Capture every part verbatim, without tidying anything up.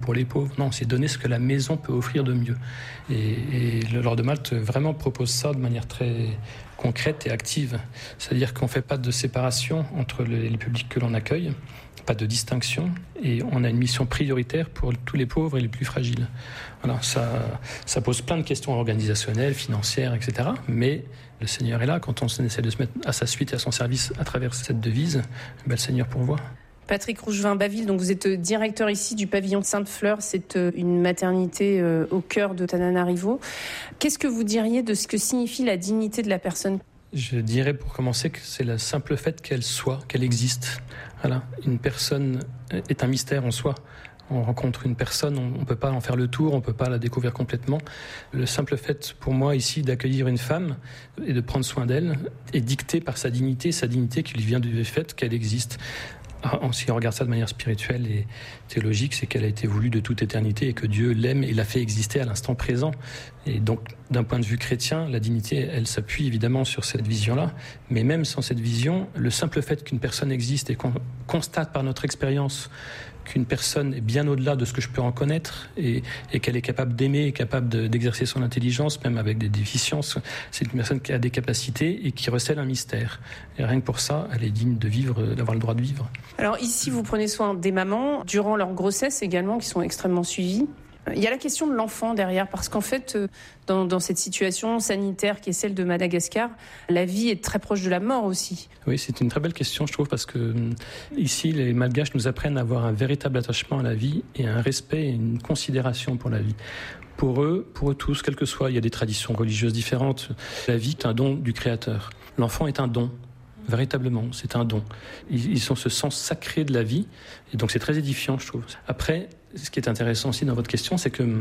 pour les pauvres. Non, c'est donner ce que la maison peut offrir de mieux. Et, et l'Ordre de Malte vraiment propose ça de manière très concrète et active. C'est-à-dire qu'on ne fait pas de séparation entre les, les publics que l'on accueille, pas de distinction, et on a une mission prioritaire pour tous les pauvres et les plus fragiles. Voilà, ça, ça pose plein de questions organisationnelles, financières, et cetera. Mais le Seigneur est là. Quand on essaie de se mettre à sa suite et à son service à travers cette devise, ben, le Seigneur pourvoit. Patrick Rougevin-Baville, donc vous êtes directeur ici du pavillon Sainte-Fleur, c'est une maternité au cœur de Tananarivo. Qu'est-ce que vous diriez de ce que signifie la dignité de la personne ? Je dirais pour commencer que c'est le simple fait qu'elle soit, qu'elle existe. Voilà. Une personne est un mystère en soi. On rencontre une personne, on ne peut pas en faire le tour, on ne peut pas la découvrir complètement. Le simple fait pour moi ici d'accueillir une femme et de prendre soin d'elle est dicté par sa dignité, sa dignité qui lui vient du fait qu'elle existe. Si on regarde ça de manière spirituelle et théologique, c'est qu'elle a été voulue de toute éternité et que Dieu l'aime et l'a fait exister à l'instant présent. Et donc, d'un point de vue chrétien, la dignité, elle s'appuie évidemment sur cette vision-là. Mais même sans cette vision, le simple fait qu'une personne existe et qu'on constate par notre expérience qu'une personne est bien au-delà de ce que je peux en connaître et, et qu'elle est capable d'aimer, est capable de, d'exercer son intelligence, même avec des déficiences. C'est une personne qui a des capacités et qui recèle un mystère. Et rien que pour ça, elle est digne de vivre, d'avoir le droit de vivre. Alors ici, vous prenez soin des mamans, durant leur grossesse également, qui sont extrêmement suivies. Il y a la question de l'enfant derrière, parce qu'en fait, dans, dans cette situation sanitaire qui est celle de Madagascar, la vie est très proche de la mort aussi. Oui, c'est une très belle question, je trouve, parce que ici, les Malgaches nous apprennent à avoir un véritable attachement à la vie et un respect et une considération pour la vie. Pour eux, pour eux tous, quel que soit, il y a des traditions religieuses différentes, la vie est un don du Créateur. L'enfant est un don. Véritablement, c'est un don. Ils ont ce sens sacré de la vie, et donc c'est très édifiant, je trouve. Après, ce qui est intéressant aussi dans votre question, c'est que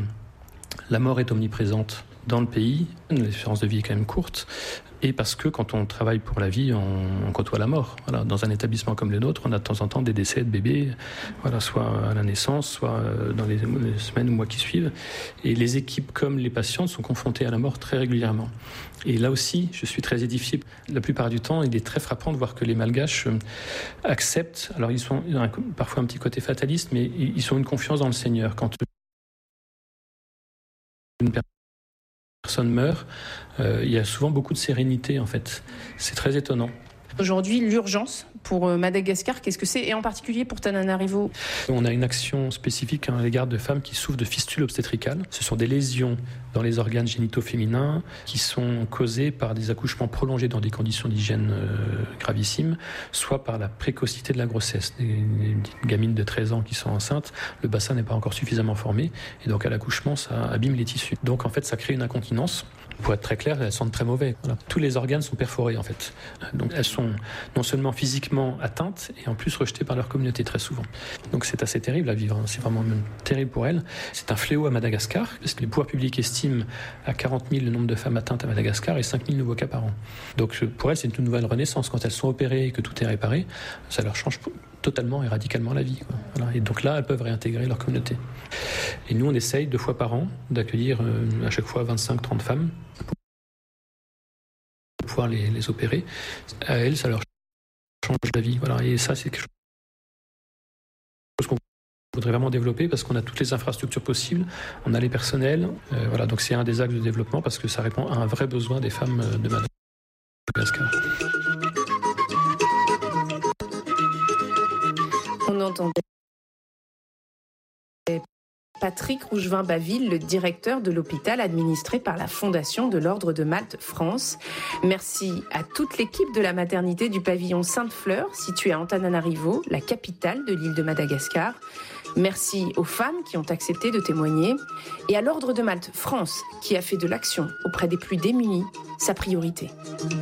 la mort est omniprésente dans le pays, l'espérance de vie est quand même courte, et parce que quand on travaille pour la vie, on, on côtoie la mort. Voilà, dans un établissement comme le nôtre, on a de temps en temps des décès de bébés, voilà, soit à la naissance, soit dans les, les semaines ou mois qui suivent. Et les équipes comme les patientes sont confrontées à la mort très régulièrement. Et là aussi, je suis très édifié. La plupart du temps, il est très frappant de voir que les Malgaches acceptent, alors ils sont ils ont un, parfois un petit côté fataliste, mais ils ont une confiance dans le Seigneur. Quand une personne meurt, euh, il y a souvent beaucoup de sérénité en fait. C'est très étonnant. Aujourd'hui, l'urgence pour Madagascar, qu'est-ce que c'est ? Et en particulier pour Tananarivo ? On a une action spécifique à l'égard de femmes qui souffrent de fistules obstétricales. Ce sont des lésions dans les organes génitaux féminins qui sont causées par des accouchements prolongés dans des conditions d'hygiène euh, gravissimes, soit par la précocité de la grossesse. Des, des gamines de treize ans qui sont enceintes, le bassin n'est pas encore suffisamment formé, et donc à l'accouchement, ça abîme les tissus. Donc en fait, ça crée une incontinence. Pour être très clair, elles sentent très mauvais. Voilà. Tous les organes sont perforés en fait. Donc elles sont non seulement physiquement atteintes et en plus rejetées par leur communauté très souvent. Donc c'est assez terrible à vivre. Hein. C'est vraiment même terrible pour elles. C'est un fléau à Madagascar parce que les pouvoirs publics estiment à quarante mille le nombre de femmes atteintes à Madagascar et cinq mille nouveaux cas par an. Donc pour elles, c'est une nouvelle renaissance. Quand elles sont opérées et que tout est réparé, ça leur change totalement et radicalement la vie. Quoi. Voilà. Et donc là, elles peuvent réintégrer leur communauté. Et nous, on essaye deux fois par an d'accueillir euh, à chaque fois vingt-cinq à trente femmes pour pouvoir les, les opérer. À elles, ça leur change la vie. Voilà. Et ça, c'est quelque chose qu'on voudrait vraiment développer parce qu'on a toutes les infrastructures possibles, on a les personnels. Euh, voilà. Donc c'est un des axes de développement parce que ça répond à un vrai besoin des femmes de Madagascar. On entend Patrick Rougevin-Baville, le directeur de l'hôpital administré par la Fondation de l'Ordre de Malte France. Merci à toute l'équipe de la maternité du pavillon Sainte-Fleur, située à Antananarivo, la capitale de l'île de Madagascar. Merci aux femmes qui ont accepté de témoigner et à l'Ordre de Malte France qui a fait de l'action auprès des plus démunis sa priorité.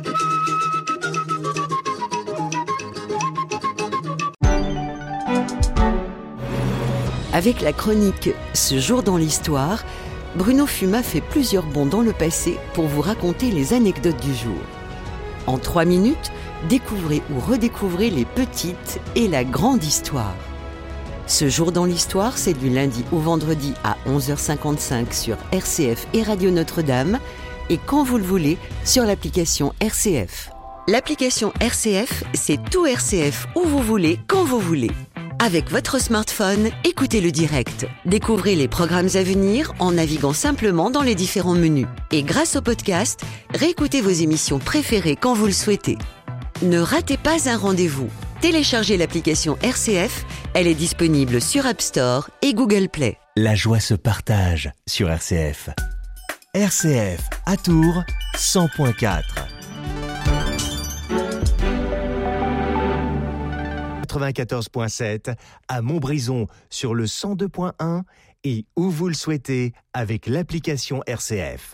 Avec la chronique « Ce jour dans l'histoire », Bruno Fuma fait plusieurs bonds dans le passé pour vous raconter les anecdotes du jour. En trois minutes, découvrez ou redécouvrez les petites et la grande histoire. Ce jour dans l'histoire, c'est du lundi au vendredi à onze heures cinquante-cinq sur R C F et Radio Notre-Dame et quand vous le voulez sur l'application R C F. L'application R C F, c'est tout R C F où vous voulez, quand vous voulez. Avec votre smartphone, écoutez le direct. Découvrez les programmes à venir en naviguant simplement dans les différents menus. Et grâce au podcast, réécoutez vos émissions préférées quand vous le souhaitez. Ne ratez pas un rendez-vous. Téléchargez l'application R C F, elle est disponible sur App Store et Google Play. La joie se partage sur R C F. R C F à Tours, cent point quatre. quatre-vingt-quatorze point sept à Montbrison sur le cent deux point un et où vous le souhaitez avec l'application R C F.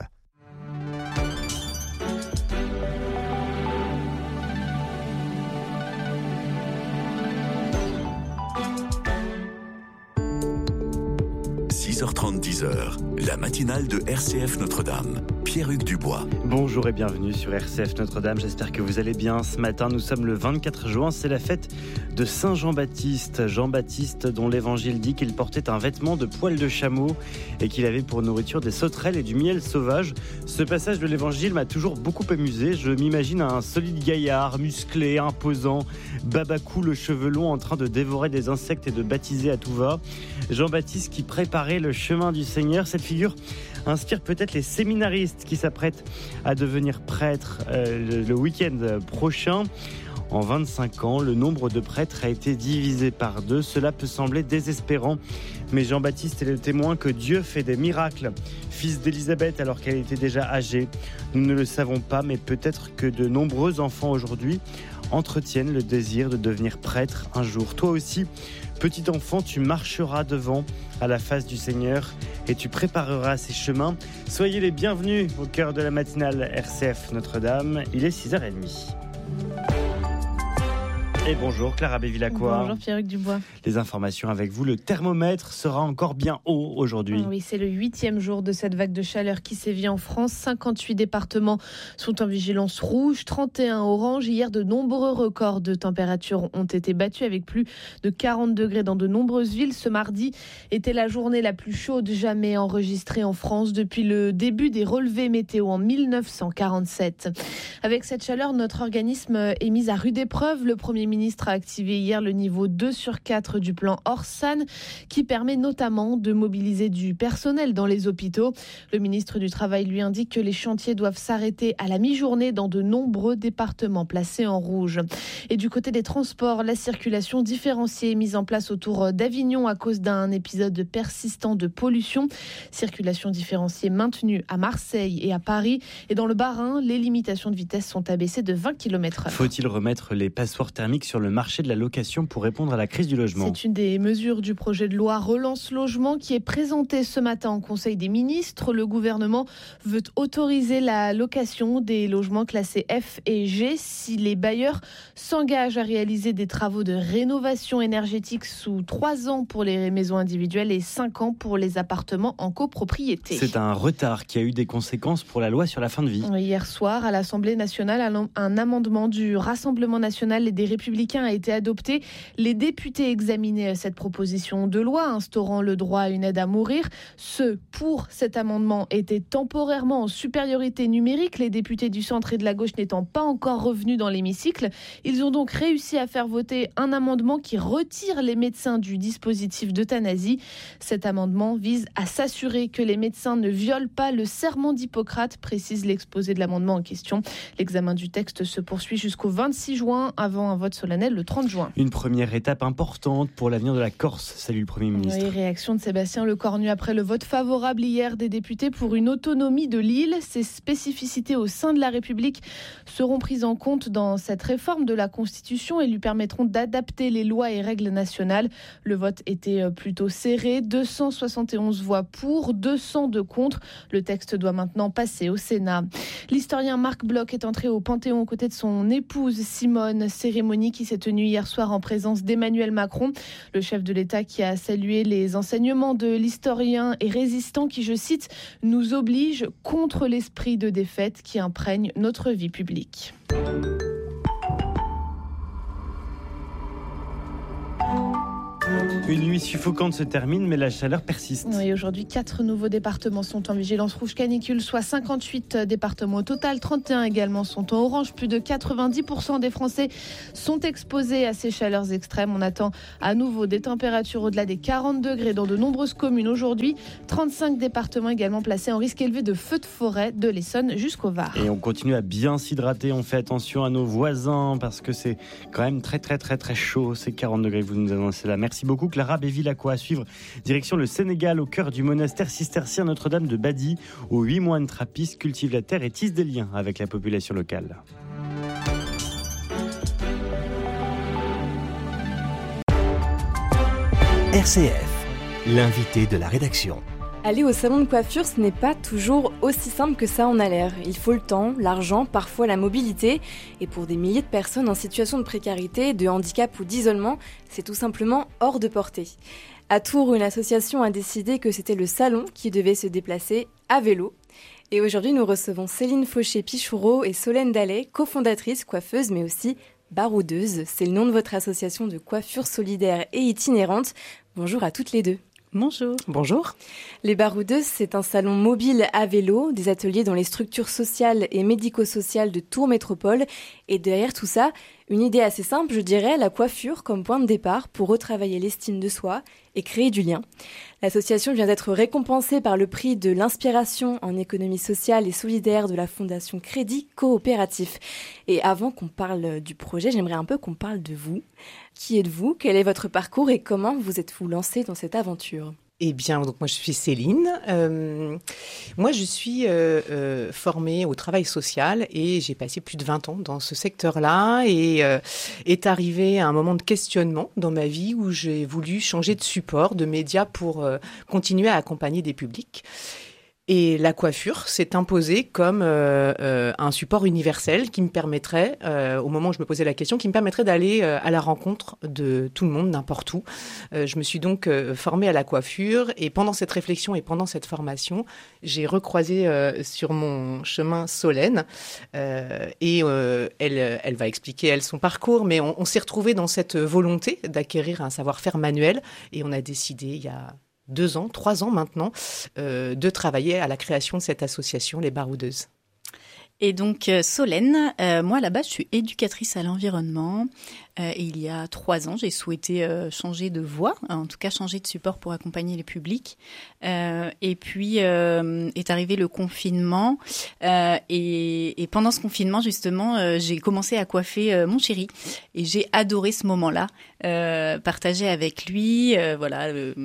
six heures trente, dix heures, la matinale de R C F Notre-Dame. Pierre-Hugues Dubois. Bonjour et bienvenue sur R C F Notre-Dame, j'espère que vous allez bien. Ce matin, nous sommes le vingt-quatre juin, c'est la fête de Saint Jean-Baptiste. Jean-Baptiste dont l'évangile dit qu'il portait un vêtement de poil de chameau et qu'il avait pour nourriture des sauterelles et du miel sauvage. Ce passage de l'évangile m'a toujours beaucoup amusé. Je m'imagine un solide gaillard, musclé, imposant, babacou, le cheveu long, en train de dévorer des insectes et de baptiser à tout va. Jean-Baptiste qui préparait le chemin du Seigneur. Cette figure inspire peut-être les séminaristes qui s'apprêtent à devenir prêtres euh, le, le week-end prochain. En vingt-cinq ans, le nombre de prêtres a été divisé par deux. Cela peut sembler désespérant, mais Jean-Baptiste est le témoin que Dieu fait des miracles. Fils d'Élisabeth alors qu'elle était déjà âgée, nous ne le savons pas, mais peut-être que de nombreux enfants aujourd'hui entretiennent le désir de devenir prêtre un jour. Toi aussi, petit enfant, tu marcheras devant à la face du Seigneur et tu prépareras ses chemins. Soyez les bienvenus au cœur de la matinale R C F Notre-Dame. Il est six heures trente. Et bonjour Clara Bévilacqua. Bonjour Pierre-Hugues Dubois. Les informations avec vous, le thermomètre sera encore bien haut aujourd'hui. Oui, c'est le huitième jour de cette vague de chaleur qui sévit en France. cinquante-huit départements sont en vigilance rouge, trente et un orange. Hier, de nombreux records de température ont été battus avec plus de quarante degrés dans de nombreuses villes. Ce mardi était la journée la plus chaude jamais enregistrée en France depuis le début des relevés météo en mille neuf cent quarante-sept. Avec cette chaleur, notre organisme est mis à rude épreuve. Le Premier ministre Le ministre a activé hier le niveau deux sur quatre du plan Orsan qui permet notamment de mobiliser du personnel dans les hôpitaux. Le ministre du Travail lui indique que les chantiers doivent s'arrêter à la mi-journée dans de nombreux départements placés en rouge. Et du côté des transports, la circulation différenciée est mise en place autour d'Avignon à cause d'un épisode persistant de pollution. Circulation différenciée maintenue à Marseille et à Paris. Et dans le Bas-Rhin, les limitations de vitesse sont abaissées de vingt kilomètres heure. Faut-il remettre les passoires thermiques sur le marché de la location pour répondre à la crise du logement? C'est une des mesures du projet de loi Relance Logement qui est présenté ce matin en Conseil des ministres. Le gouvernement veut autoriser la location des logements classés F et G si les bailleurs s'engagent à réaliser des travaux de rénovation énergétique sous trois ans pour les maisons individuelles et cinq ans pour les appartements en copropriété. C'est un retard qui a eu des conséquences pour la loi sur la fin de vie. Hier soir, à l'Assemblée nationale, un amendement du Rassemblement national et des Républicains a été adopté. Les députés examinaient cette proposition de loi instaurant le droit à une aide à mourir. Ceux pour cet amendement étaient temporairement en supériorité numérique, les députés du centre et de la gauche n'étant pas encore revenus dans l'hémicycle. Ils ont donc réussi à faire voter un amendement qui retire les médecins du dispositif d'euthanasie. Cet amendement vise à s'assurer que les médecins ne violent pas le serment d'Hippocrate, précise l'exposé de l'amendement en question. L'examen du texte se poursuit jusqu'au vingt-six juin avant un vote solennel le trente juin. Une première étape importante pour l'avenir de la Corse. Salut le Premier ministre. Oui, réaction de Sébastien Lecornu après le vote favorable hier des députés pour une autonomie de l'île. Ces spécificités au sein de la République seront prises en compte dans cette réforme de la Constitution et lui permettront d'adapter les lois et règles nationales. Le vote était plutôt serré, deux cent soixante et onze voix pour, deux cent deux contre. Le texte doit maintenant passer au Sénat. L'historien Marc Bloch est entré au Panthéon aux côtés de son épouse Simone, cérémonie qui s'est tenue hier soir en présence d'Emmanuel Macron, le chef de l'État qui a salué les enseignements de l'historien et résistant qui, je cite, nous oblige contre l'esprit de défaite qui imprègne notre vie publique. Une nuit suffocante se termine, mais la chaleur persiste. Oui, aujourd'hui, quatre nouveaux départements sont en vigilance rouge canicule, soit cinquante-huit départements au total. trente et un également sont en orange. Plus de quatre-vingt-dix pour cent des Français sont exposés à ces chaleurs extrêmes. On attend à nouveau des températures au-delà des quarante degrés dans de nombreuses communes aujourd'hui. trente-cinq départements également placés en risque élevé de feux de forêt, de l'Essonne jusqu'au Var. Et on continue à bien s'hydrater. On fait attention à nos voisins parce que c'est quand même très très très très chaud. C'est quarante degrés que vous nous annoncez là. Merci beaucoup Clara Béville-Aqua. À suivre, direction le Sénégal, au cœur du monastère cistercien Notre-Dame de Badi, où huit moines trappistes cultivent la terre et tissent des liens avec la population locale. R C F, l'invité de la rédaction. Aller au salon de coiffure, ce n'est pas toujours aussi simple que ça en a l'air. Il faut le temps, l'argent, parfois la mobilité. Et pour des milliers de personnes en situation de précarité, de handicap ou d'isolement, c'est tout simplement hors de portée. À Tours, une association a décidé que c'était le salon qui devait se déplacer à vélo. Et aujourd'hui, nous recevons Céline Fauché-Pichoureau et Solène Dallet, cofondatrice, coiffeuse, mais aussi baroudeuse. C'est le nom de votre association de coiffure solidaire et itinérante. Bonjour à toutes les deux. Bonjour. Bonjour. Les Baroudeuses, c'est un salon mobile à vélo, des ateliers dans les structures sociales et médico-sociales de Tours Métropole. Et derrière tout ça, une idée assez simple, je dirais, la coiffure comme point de départ pour retravailler l'estime de soi et créer du lien. L'association vient d'être récompensée par le prix de l'inspiration en économie sociale et solidaire de la Fondation Crédit Coopératif. Et avant qu'on parle du projet, j'aimerais un peu qu'on parle de vous. Qui êtes-vous ? Quel est votre parcours et comment vous êtes-vous lancé dans cette aventure ? Eh bien, donc moi je suis Céline. Euh, moi je suis euh, euh, formée au travail social et j'ai passé plus de vingt ans dans ce secteur-là et euh, est arrivé un moment de questionnement dans ma vie où j'ai voulu changer de support, de média pour euh, continuer à accompagner des publics. Et la coiffure s'est imposée comme euh, euh, un support universel qui me permettrait, euh, au moment où je me posais la question, qui me permettrait d'aller euh, à la rencontre de tout le monde, n'importe où. Euh, je me suis donc euh, formée à la coiffure et pendant cette réflexion et pendant cette formation, j'ai recroisé euh, sur mon chemin Solène euh, et euh, elle, elle va expliquer elle son parcours, mais on, on s'est retrouvés dans cette volonté d'acquérir un savoir-faire manuel et on a décidé il y a deux ans, trois ans maintenant, euh, de travailler à la création de cette association, les Baroudeuses. Et donc euh, Solène, euh, moi là-bas je suis éducatrice à l'environnement euh, et il y a trois ans j'ai souhaité euh, changer de voie, en tout cas changer de support pour accompagner les publics euh, et puis euh, est arrivé le confinement euh, et, et pendant ce confinement justement euh, j'ai commencé à coiffer euh, mon chéri et j'ai adoré ce moment-là, euh, partager avec lui euh, voilà le,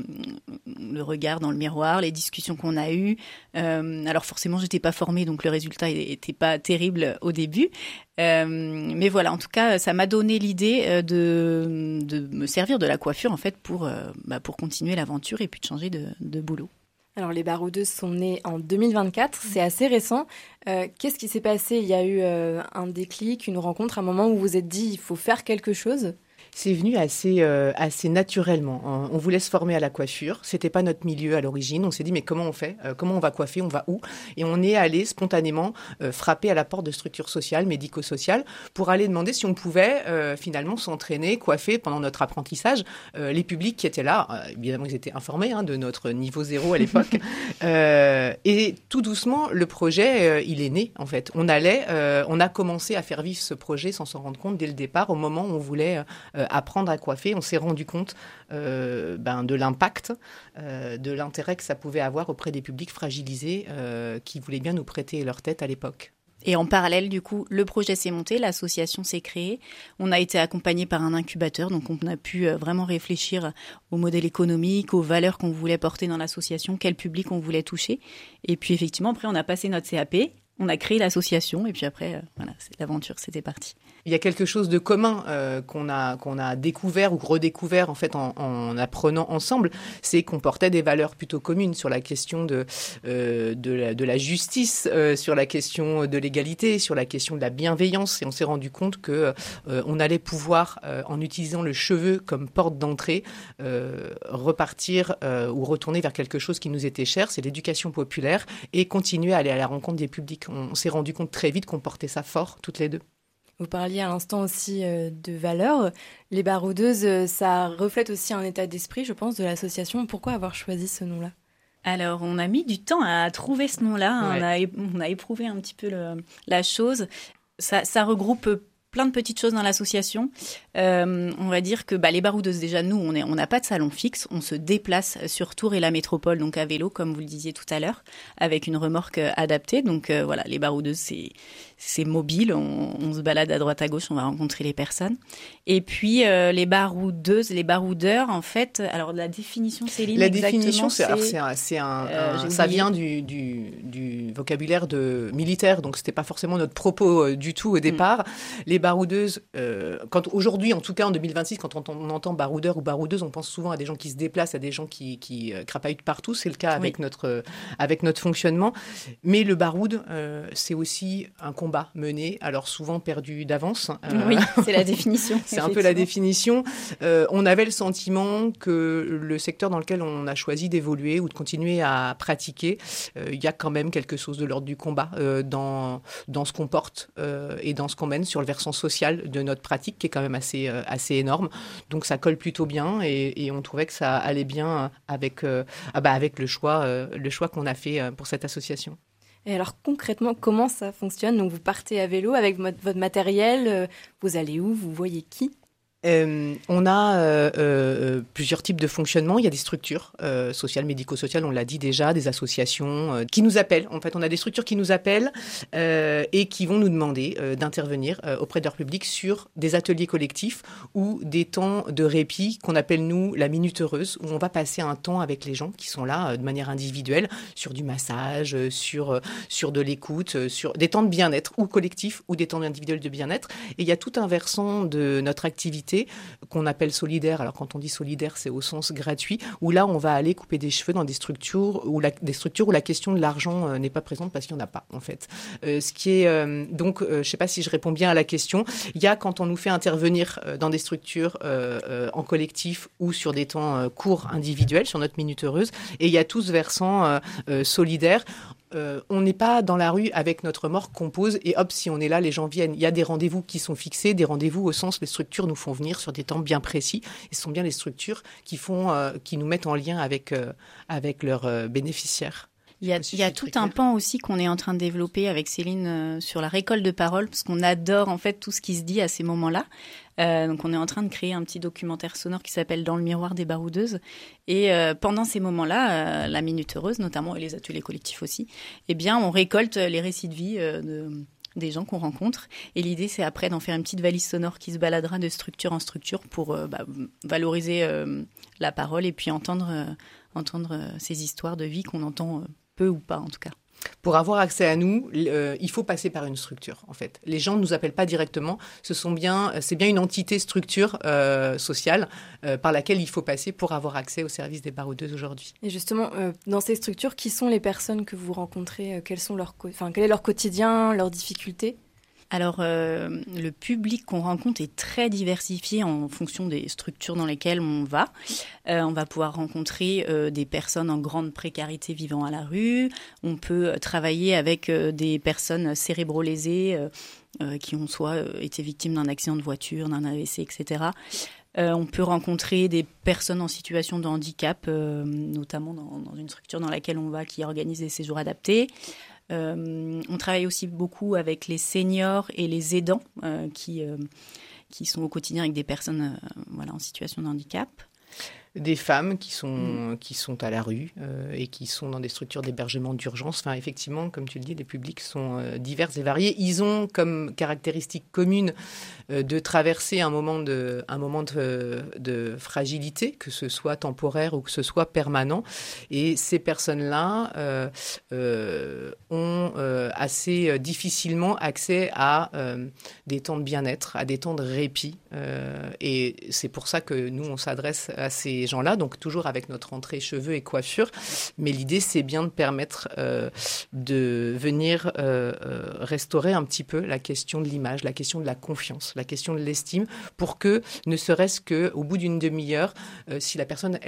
le regard dans le miroir, les discussions qu'on a eues. Euh, alors forcément j'étais pas formée donc le résultat était pas terrible au début, euh, mais voilà, en tout cas ça m'a donné l'idée euh, de, de me servir de la coiffure en fait pour, euh, bah, pour continuer l'aventure et puis de changer de, de boulot. Alors les Baroudeuses sont nées en deux mille vingt-quatre, c'est assez récent. Euh, qu'est-ce qui s'est passé ? Il y a eu euh, un déclic, une rencontre, un moment où vous vous êtes dit il faut faire quelque chose ? C'est venu assez, euh, assez naturellement. On voulait se former à la coiffure. C'était pas notre milieu à l'origine. On s'est dit, mais comment on fait ? euh, Comment on va coiffer ? On va où ? Et on est allé spontanément euh, frapper à la porte de structures sociales, médico-sociales, pour aller demander si on pouvait euh, finalement s'entraîner, coiffer pendant notre apprentissage. Euh, les publics qui étaient là, euh, évidemment, ils étaient informés hein, de notre niveau zéro à l'époque. euh, et tout doucement, le projet, euh, il est né, en fait. On allait, euh, on a commencé à faire vivre ce projet sans s'en rendre compte dès le départ, au moment où on voulait euh, apprendre à coiffer. On s'est rendu compte euh, ben, de l'impact, euh, de l'intérêt que ça pouvait avoir auprès des publics fragilisés euh, qui voulaient bien nous prêter leur tête à l'époque. Et en parallèle, du coup, le projet s'est monté, l'association s'est créée. On a été accompagné par un incubateur, donc on a pu vraiment réfléchir au modèle économique, aux valeurs qu'on voulait porter dans l'association, quel public on voulait toucher. Et puis effectivement, après, on a passé notre C A P, on a créé l'association, et puis après, euh, voilà, c'est, l'aventure, c'était parti. Il y a quelque chose de commun euh, qu'on a, qu'on a découvert ou redécouvert en fait en, en apprenant ensemble, c'est qu'on portait des valeurs plutôt communes sur la question de, euh, de, la, de la justice, euh, sur la question de l'égalité, sur la question de la bienveillance. Et on s'est rendu compte que euh, on allait pouvoir, euh, en utilisant le cheveu comme porte d'entrée, euh, repartir euh, ou retourner vers quelque chose qui nous était cher, c'est l'éducation populaire, et continuer à aller à la rencontre des publics. On s'est rendu compte très vite qu'on portait ça fort, toutes les deux. Vous parliez à l'instant aussi euh, de valeurs. Les baroudeuses, euh, ça reflète aussi un état d'esprit, je pense, de l'association. Pourquoi avoir choisi ce nom-là ? Alors, on a mis du temps à trouver ce nom-là. Ouais. On, a, on a éprouvé un petit peu le, la chose. Ça, ça regroupe plein de petites choses dans l'association. Euh, on va dire que bah, les baroudeuses, déjà, nous, on est, on n'a pas de salon fixe. On se déplace sur Tours et la métropole, donc à vélo, comme vous le disiez tout à l'heure, avec une remorque adaptée. Donc euh, voilà, les baroudeuses, c'est, c'est mobile. On, on se balade à droite à gauche, on va rencontrer les personnes. Et puis, euh, les baroudeuses, les baroudeurs, en fait, alors la définition, Céline, la exactement, définition, c'est, c'est, c'est, un, c'est un, euh, un ça vient du, du, du vocabulaire de militaire, donc c'était pas forcément notre propos euh, du tout au départ. Mmh. Les baroudeuses, euh, quand aujourd'hui, en tout cas en deux mille vingt-six, quand on, on entend baroudeur ou baroudeuse, on pense souvent à des gens qui se déplacent, à des gens qui, qui euh, crapahutent partout. C'est le cas avec oui. notre euh, avec notre fonctionnement. Mais le baroude, euh, c'est aussi un combat mené, alors souvent perdu d'avance. Euh, oui, c'est la définition. C'est un peu la définition. Euh, on avait le sentiment que le secteur dans lequel on a choisi d'évoluer ou de continuer à pratiquer, il euh, y a quand même quelque chose de l'ordre du combat euh, dans dans ce qu'on porte euh, et dans ce qu'on mène sur le versant social de notre pratique, qui est quand même assez euh, assez énorme. Donc ça colle plutôt bien et, et on trouvait que ça allait bien avec euh, ah bah avec le choix euh, le choix qu'on a fait euh, pour cette association. Et alors concrètement, comment ça fonctionne ? Donc vous partez à vélo avec votre matériel, euh, vous allez où ? Vous voyez qui ? Euh, on a euh, euh, plusieurs types de fonctionnement. Il y a des structures euh, sociales, médico-sociales, on l'a dit déjà, des associations euh, qui nous appellent. En fait, on a des structures qui nous appellent euh, et qui vont nous demander euh, d'intervenir euh, auprès de leur public sur des ateliers collectifs ou des temps de répit qu'on appelle, nous, la minute heureuse, où on va passer un temps avec les gens qui sont là euh, de manière individuelle, sur du massage, euh, sur, euh, sur de l'écoute, euh, sur des temps de bien-être, ou collectifs, ou des temps individuels de bien-être. Et il y a tout un versant de notre activité qu'on appelle solidaire. Alors quand on dit solidaire, c'est au sens gratuit, où là on va aller couper des cheveux dans des structures où la, des structures où la question de l'argent euh, n'est pas présente parce qu'il n'y en a pas en fait. Euh, ce qui est euh, donc, euh, je ne sais pas si je réponds bien à la question. Il y a quand on nous fait intervenir euh, dans des structures euh, euh, en collectif ou sur des temps euh, courts individuels, sur notre minute heureuse, et il y a tout ce versant euh, euh, solidaire. Euh, on n'est pas dans la rue avec notre remorque qu'on pose et hop, si on est là, les gens viennent. Il y a des rendez-vous qui sont fixés, des rendez-vous au sens les structures nous font venir sur des temps bien précis. Et ce sont bien les structures qui font, euh, qui nous mettent en lien avec euh, avec leurs euh, bénéficiaires. Il y a, il y a tout un pan aussi qu'on est en train de développer avec Céline euh, sur la récolte de parole, parce qu'on adore en fait tout ce qui se dit à ces moments-là. Euh, donc on est en train de créer un petit documentaire sonore qui s'appelle Dans le miroir des baroudeuses. Et euh, pendant ces moments-là, euh, la Minute Heureuse notamment, et les ateliers collectifs aussi, eh bien on récolte les récits de vie euh, de, des gens qu'on rencontre. Et l'idée, c'est après d'en faire une petite valise sonore qui se baladera de structure en structure pour euh, bah, valoriser euh, la parole et puis entendre, euh, entendre euh, ces histoires de vie qu'on entend euh, peu ou pas en tout cas. Pour avoir accès à nous, euh, il faut passer par une structure, en fait. Les gens ne nous appellent pas directement. Ce sont bien, c'est bien une entité structure euh, sociale euh, par laquelle il faut passer pour avoir accès au service des baroudeuses aujourd'hui. Et justement, euh, dans ces structures, qui sont les personnes que vous rencontrez ? Quels sont leurs, enfin, quel est leur quotidien, leurs difficultés ? Alors, euh, le public qu'on rencontre est très diversifié en fonction des structures dans lesquelles on va. Euh, on va pouvoir rencontrer euh, des personnes en grande précarité vivant à la rue. On peut travailler avec euh, des personnes cérébro-lésées euh, euh, qui ont soit euh, été victimes d'un accident de voiture, d'un A V C, et cetera. Euh, on peut rencontrer des personnes en situation de handicap, euh, notamment dans, dans une structure dans laquelle on va qui organise des séjours adaptés. Euh, on travaille aussi beaucoup avec les seniors et les aidants euh, qui, euh, qui sont au quotidien avec des personnes euh, voilà, en situation de handicap. Des femmes qui sont, mmh. qui sont à la rue euh, et qui sont dans des structures d'hébergement d'urgence. Enfin, effectivement, comme tu le dis, les publics sont euh, divers et variés. Ils ont comme caractéristique commune euh, de traverser un moment, de, un moment de, de fragilité, que ce soit temporaire ou que ce soit permanent. Et ces personnes-là euh, euh, ont euh, assez difficilement accès à euh, des temps de bien-être, à des temps de répit. Euh, et c'est pour ça que nous, on s'adresse à ces gens-là, donc toujours avec notre entrée cheveux et coiffure. Mais l'idée, c'est bien de permettre euh, de venir euh, euh, restaurer un petit peu la question de l'image, la question de la confiance, la question de l'estime, pour que, ne serait-ce qu'au bout d'une demi-heure, euh, si la personne, elle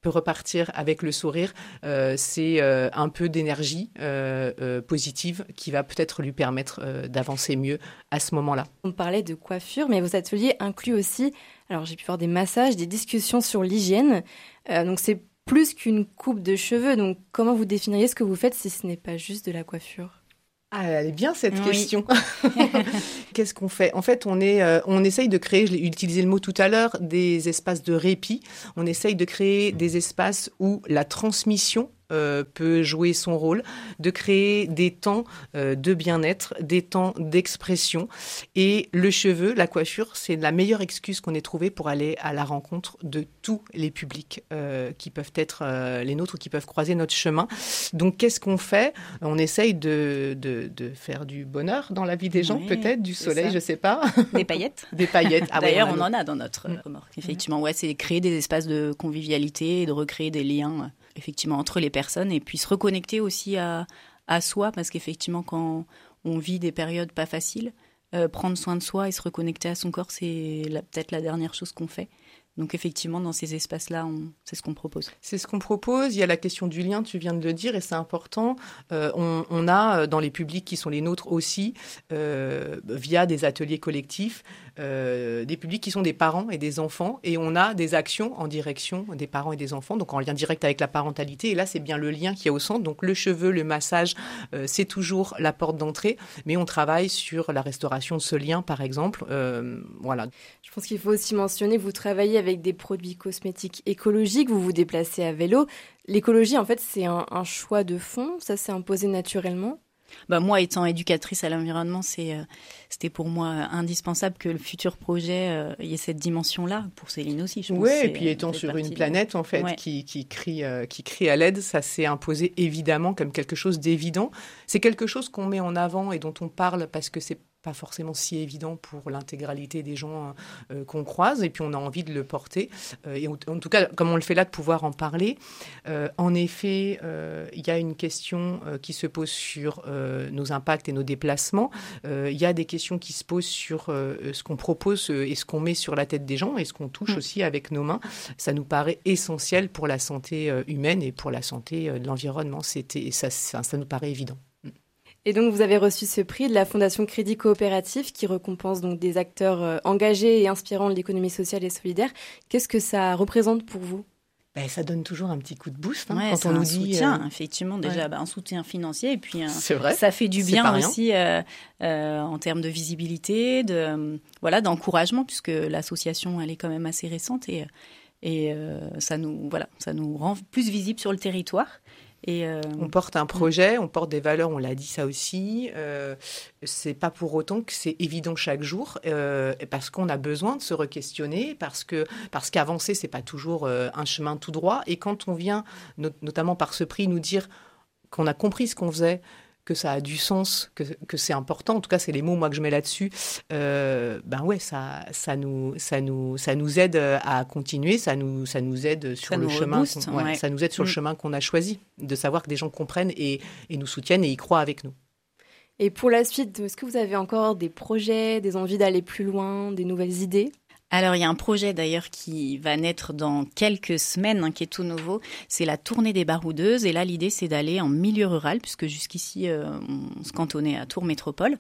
peut repartir avec le sourire, euh, c'est euh, un peu d'énergie euh, euh, positive qui va peut-être lui permettre euh, d'avancer mieux à ce moment-là. On parlait de coiffure, mais vos ateliers incluent aussi, alors j'ai pu voir des massages, des discussions sur l'hygiène. Euh, donc c'est plus qu'une coupe de cheveux. Donc comment vous définiriez ce que vous faites si ce n'est pas juste de la coiffure ? Ah, elle est bien cette Oui. question. Qu'est-ce qu'on fait ? En fait, on est, euh, on essaye de créer, je l'ai utilisé le mot tout à l'heure, des espaces de répit. On essaye de créer des espaces où la transmission Euh, peut jouer son rôle, de créer des temps euh, de bien-être, des temps d'expression. Et le cheveu, la coiffure, c'est la meilleure excuse qu'on ait trouvée pour aller à la rencontre de tous les publics euh, qui peuvent être euh, les nôtres ou qui peuvent croiser notre chemin. Donc, qu'est-ce qu'on fait ? On essaye de, de, de faire du bonheur dans la vie des gens, Oui, peut-être, du soleil, ça. je sais pas. Des paillettes. Des paillettes. Ah ouais, D'ailleurs, a on nos- en a dans notre euh, remorque. Effectivement, ouais, c'est créer des espaces de convivialité et de recréer des liens, euh, effectivement, entre les personnes et puis se reconnecter aussi à, à soi, parce qu'effectivement, quand on vit des périodes pas faciles, euh, prendre soin de soi et se reconnecter à son corps, c'est la- peut-être la dernière chose qu'on fait. Donc effectivement, dans ces espaces-là, on, c'est ce qu'on propose. C'est ce qu'on propose. Il y a la question du lien, tu viens de le dire, et c'est important. Euh, on, on a dans les publics qui sont les nôtres aussi, euh, via des ateliers collectifs, euh, des publics qui sont des parents et des enfants, et on a des actions en direction des parents et des enfants, donc en lien direct avec la parentalité. Et là, c'est bien le lien qui est au centre. Donc le cheveu, le massage, euh, c'est toujours la porte d'entrée, mais on travaille sur la restauration de ce lien, par exemple. Euh, voilà. Je pense qu'il faut aussi mentionner, vous travaillez avec des produits cosmétiques écologiques, vous vous déplacez à vélo. L'écologie, en fait, c'est un, un choix de fond, ça s'est imposé naturellement. Bah, moi, étant éducatrice à l'environnement, c'est, euh, c'était pour moi indispensable que le futur projet euh, y ait cette dimension-là, pour Céline aussi, je pense. Oui, c'est- et puis étant ça fait sur partie une de- planète, en fait, Ouais. qui, qui, crie, euh, qui crie à l'aide, ça s'est imposé évidemment comme quelque chose d'évident. C'est quelque chose qu'on met en avant et dont on parle parce que c'est pas forcément si évident pour l'intégralité des gens euh, qu'on croise, et puis on a envie de le porter. Euh, et en, en tout cas, comme on le fait là, de pouvoir en parler. Euh, en effet, euh, il y a une question euh, qui se pose sur euh, nos impacts et nos déplacements. Euh, Il y a des questions qui se posent sur euh, ce qu'on propose euh, et ce qu'on met sur la tête des gens et ce qu'on touche Mm. aussi avec nos mains. Ça nous paraît essentiel pour la santé euh, humaine et pour la santé euh, de l'environnement. C'était, ça, ça, ça nous paraît évident. Et donc, vous avez reçu ce prix de la Fondation Crédit Coopératif qui récompense donc des acteurs euh, engagés et inspirants de l'économie sociale et solidaire. Qu'est-ce que ça représente pour vous ? Ben, ça donne toujours un petit coup de boost hein, Ouais, quand c'est on un nous dit. soutien, euh, effectivement, déjà ouais. bah, un soutien financier, et puis un- C'est vrai. ça fait du C'est bien pas rien. aussi euh, euh, en termes de visibilité, de euh, voilà, d'encouragement, puisque l'association elle est quand même assez récente et et euh, ça nous voilà, ça nous rend plus visible sur le territoire. Et euh, On porte un projet, on porte des valeurs, on l'a dit ça aussi. Euh, c'est pas pour autant que c'est évident chaque jour, euh, parce qu'on a besoin de se re-questionner, parce que parce qu'avancer c'est pas toujours euh, un chemin tout droit. Et quand on vient, not- notamment par ce prix, nous dire qu'on a compris ce qu'on faisait, que ça a du sens, que, que c'est important. En tout cas, c'est les mots moi que je mets là-dessus. Euh, ben ouais, ça, ça nous, ça nous, ça nous aide à continuer. Ça nous, ça nous aide sur Ça le nous chemin. rebooste, qu'on- ouais, ouais. Ça nous aide sur le Mm. chemin qu'on a choisi, de savoir que des gens comprennent et, et nous soutiennent et y croient avec nous. Et pour la suite, est-ce que vous avez encore des projets, des envies d'aller plus loin, des nouvelles idées ? Alors, il y a un projet d'ailleurs qui va naître dans quelques semaines, hein, qui est tout nouveau. C'est la tournée des baroudeuses. Et là, l'idée, c'est d'aller en milieu rural, puisque jusqu'ici, euh, on se cantonnait à Tours Métropole,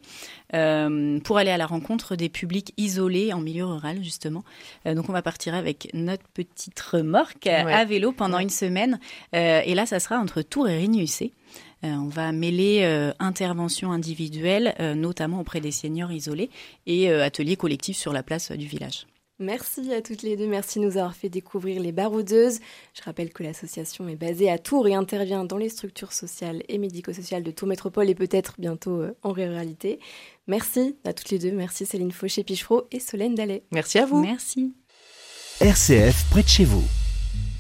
euh, pour aller à la rencontre des publics isolés en milieu rural, justement. Euh, donc, on va partir avec notre petite remorque euh, Ouais. à vélo pendant Ouais. une semaine. Euh, et là, ça sera entre Tours et Rigny-U-C. Euh, on va mêler euh, interventions individuelles, euh, notamment auprès des seniors isolés, et euh, ateliers collectifs sur la place euh, du village. Merci à toutes les deux, merci de nous avoir fait découvrir les baroudeuses. Je rappelle que l'association est basée à Tours et intervient dans les structures sociales et médico-sociales de Tours Métropole et peut-être bientôt euh, en ruralité. Merci à toutes les deux, merci Céline Fauché-Pichereau et Solène Dallet. Merci à vous. Merci. R C F près de chez vous.